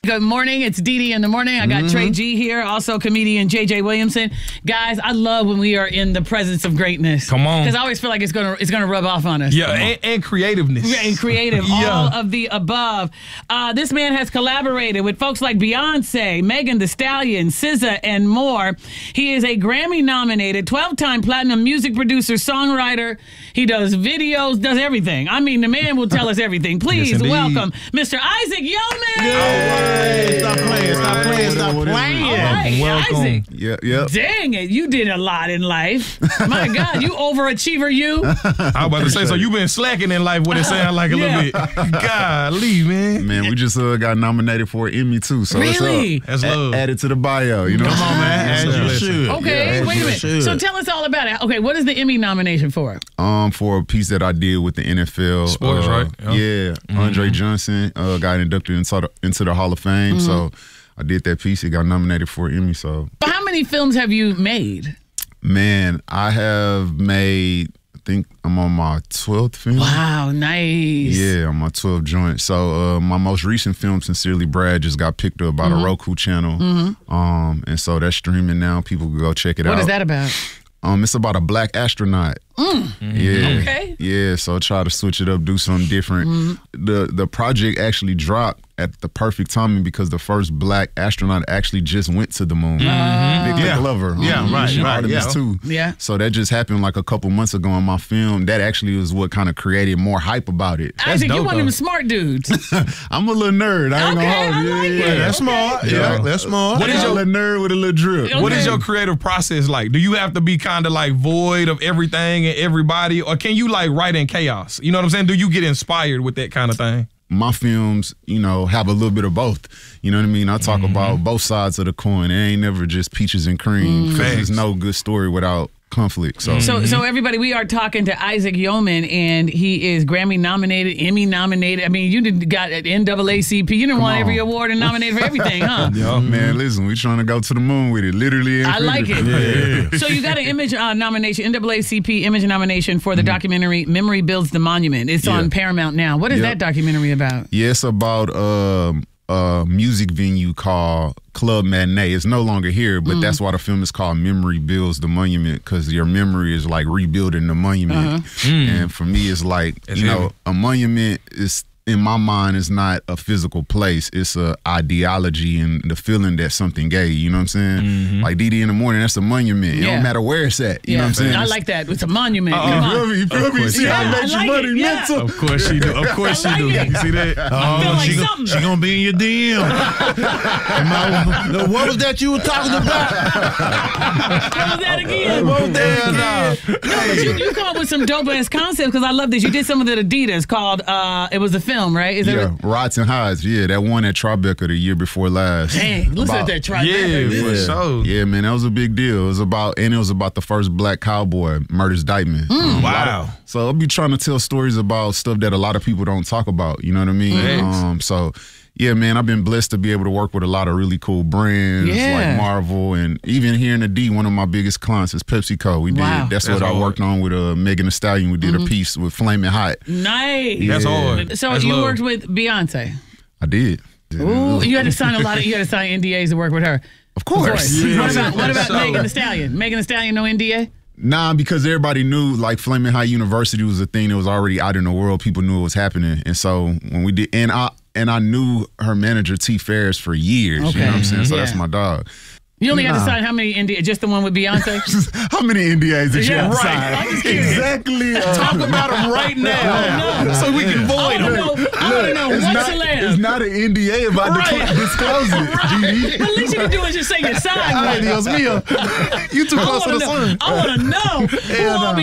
Good morning. It's Dee Dee in the morning. I got Trey G here, also comedian JJ Williamson. Guys, I love when we are in the presence of greatness. Come on. Because I always feel like it's gonna rub off on us. Yeah, and creativeness. Yeah, and creative, Yeah. all of the above. This man has collaborated with folks like Beyonce, Megan Thee Stallion, SZA, and more. He is a Grammy-nominated, 12-time platinum music producer, songwriter. He does videos, does everything. I mean, the man will tell us everything. Please Yes, indeed. welcome Mr. Isaac Yeoman. Hey, stop playing. All right, Welcome. Isaac. Yep. Dang it, you did a lot in life. My God, you overachiever, you. I was about to say, so you've been slacking in life, what it sound like a little bit. Golly, man. Man, we just got nominated for an Emmy too. So Really? what's up? That's love. Add it to the bio. You know. Come on, man. As As you you should. Okay, Yeah, wait a as you minute. So should. tell us all about it. Okay, what is the Emmy nomination for? For a piece that I did with the NFL. Sports, right? Yeah. Andre Johnson got inducted into the Hall of Fame. So I did that piece. It got nominated for an Emmy. So, How many films have you made? man, I have made, I think I'm on my 12th film. Wow, nice. Yeah, on my 12th joint. So my most recent film, Sincerely Brad, just got picked up by the Roku channel. And so that's streaming now. People can go check it out. What is that about? It's about a black astronaut. Yeah. Okay. Yeah, so try to switch it up, do something different. The project actually dropped at the perfect timing because the first black astronaut actually just went to the moon. Victor Glover. Yeah, right, Artemis yeah. 2. Yeah. So that just happened like a couple months ago in my film. That actually was what kind of created more hype about it. Isaac, you dope, one of though. them smart dudes. I'm a little nerd. I ain't Okay, gonna hold you. I like it. Yeah. That's smart. Yeah, that's smart. What is I'm your- a little nerd with a little drip. Okay. What is your creative process like? Do you have to be kind of like void of everything and everybody, or can you like write in chaos? You know what I'm saying? Do you get inspired with that kind of thing? My films, have a little bit of both. You know what I mean? I talk about both sides of the coin. It ain't never just peaches and cream. 'Cause Facts. there's no good story without conflict. So, So everybody, we are talking to Isaac Yeoman, and he is Grammy nominated, Emmy nominated. I mean, you got an NAACP. You done won every award and nominated for everything, huh? man, listen, we trying to go to the moon with it, literally. And I like it. figuratively. So you got an image nomination, NAACP image nomination for the documentary Memory Builds the Monument. It's on Paramount now. What is that documentary about? Yeah, it's about a music venue called Club Matinee. It's no longer here, but that's why the film is called Memory Builds the Monument, because your memory is like rebuilding the monument. And for me, it's like, a monument is, in my mind, is not a physical place. It's a ideology and the feeling that something gave. You know what I'm saying? Like Dee Dee in the morning, that's a monument. It Yeah. don't matter where it's at. You know what I'm saying? I like that. It's a monument. Come on. You feel me? See how Yeah, it I makes like your money it. Yeah. mental? Of course she do. Of course she I do. like it. You see that? I feel like something. She gonna be in your DM. What was that you were talking about? What was that again? What was that? No, but you come up with some dope ass concepts because I love this. You did some of the Adidas called it was a film, right? Is Yeah, Rods and Highs. Yeah, that one at Tribeca the year before last. Dang, listen at About- that try. Yeah, for sure. Yeah, man, that was a big deal. It was about the first black cowboy, Murtis Dykeman. Wow. So I'll be trying to tell stories about stuff that a lot of people don't talk about. You know what I mean? So. Yeah, man, I've been blessed to be able to work with a lot of really cool brands like Marvel, and even here in the D, one of my biggest clients is PepsiCo. We did that's what I worked on with Megan Thee Stallion. We did a piece with Flamin' Hot. Nice. That's hard. So That's you love. worked with Beyonce. I did. Ooh, you had to sign you had to sign NDAs to work with her. Of course. What about Megan Thee Stallion? Megan Thee Stallion, no NDA? Nah, because everybody knew like Flamin' Hot University was a thing that was already out in the world. People knew it was happening. And so when we did, and I knew her manager, T. Ferris, for years. Okay. You know what I'm saying? So Yeah. that's my dog. You only had to sign how many NDAs? Just the one with Beyonce? How many NDAs did you Yeah, have to right. sign? I'm just curious. Exactly. Talk about them right now so we can I void want to them. know, what's the land? It's not an NDA if I disclose it, GD. But at least you can do is just say your sign. Ay, Dios mío. You too close to the sun. I want to know who all